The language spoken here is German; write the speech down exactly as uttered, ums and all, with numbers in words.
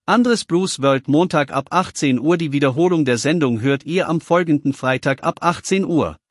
Andres Blues World Montag ab achtzehn Uhr. Die Wiederholung der Sendung hört ihr am folgenden Freitag ab achtzehn Uhr.